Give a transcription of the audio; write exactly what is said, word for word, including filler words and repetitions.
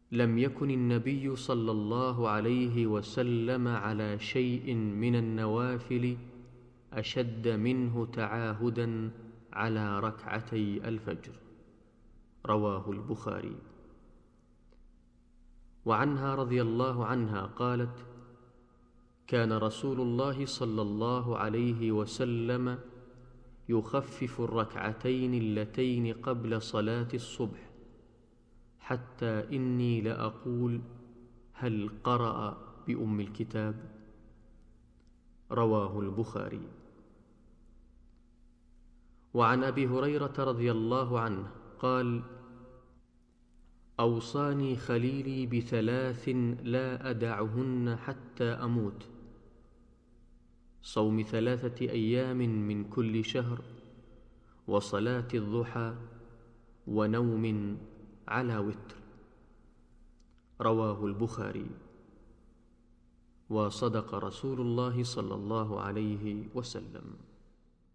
لم يكن النبي صلى الله عليه وسلم على شيء من النوافل أشد منه تعاهدا على ركعتي الفجر. رواه البخاري. وعنها رضي الله عنها قالت: كان رسول الله صلى الله عليه وسلم يخفف الركعتين اللتين قبل صلاة الصبح، حتى إني لأقول: هل قرأ بأم الكتاب؟ رواه البخاري. وعن أبي هريرة رضي الله عنه قال: أوصاني خليلي بثلاث لا أدعهن حتى أموت: صوم ثلاثة أيام من كل شهر، وصلاة الضحى، ونوم على وتر. رواه البخاري. وصدق رسول الله صلى الله عليه وسلم.